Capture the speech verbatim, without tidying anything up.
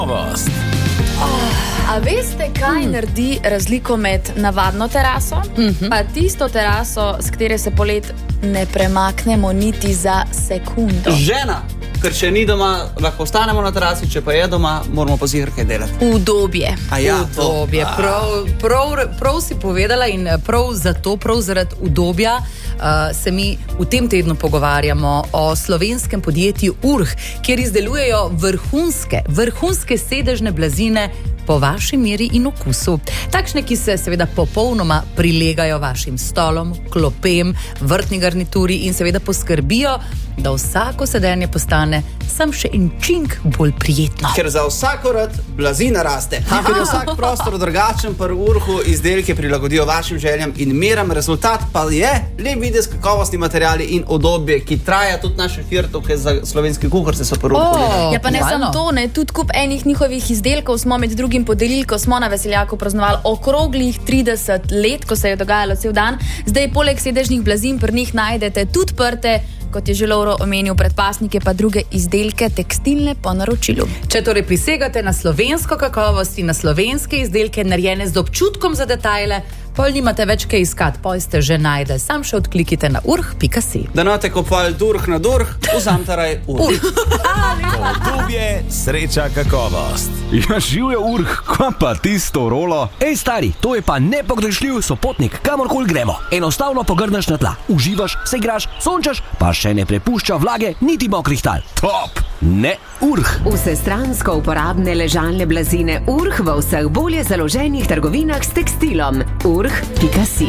A veste, kaj mm. naredi razliko med navadno teraso mm-hmm. pa tisto teraso, s katere se polet ne premaknemo niti za sekundo? Žena, ker če ni doma, lahko ostanemo na terasi, če pa je doma, moramo pa zihar kaj delati. Udobje. Ja, udobje. Prav, prav, prav si povedala in prav zato, prav zaradi udobja uh, se mi v tem tednu pogovarjamo o slovenskem podjetju Urh, kjer izdelujejo vrhunske, vrhunske sedežne blazine po vaši meri in okusu. Takšne, ki se seveda popolnoma prilegajo vašim stolom, klopem, vrtni garnituri in seveda poskrbijo, da vsako sedenje postane sam še en čink bolj prijetno. Ker za vsako rad blazina raste. Ker je vsak prostor drugačen, pri Urhu izdelke prilagodijo vašim željam in meram. Rezultat pa je lep videz, kakovostni materiali in udobje, ki traja tudi naše firtovke za slovenski kuharce so pri Urhu. Oh, ja, pa ne samo to, ne, tudi kup enih njihovih izdelkov smo med drugim podelili, ko smo na Veseljaku praznovali okroglih trideset let, ko se je dogajalo cel dan. Zdaj poleg sedežnih blazin pri njih najdete tudi prte, kot je že Lovro omenil, predpasnike pa druge izdelke tekstilne po naročilu. Če torej prisegate na slovensko kakovost in na slovenske izdelke, narejene z občutkom za detajle, pol nimate več kaj iskati, pol ste že najde. Sam še odklikite na urh pika si. Da nate kopal durh na durh, vzamte raj Urh. Udobje, sreča, kakovost. Ja, živ je Urh, kva pa tisto rolo? Ej, stari, to je pa nepogrešljiv sopotnik, kamorkoli gremo. Enostavno pogrneš na tla, uživaš, se igraš, sončaš, pa še ne prepušča vlage niti mokrih tal. Top! Ne Urh. Vsestransko uporabne ležalne blazine Urh v vseh bolje založenih trgovinah s tekstilom. urh pika si.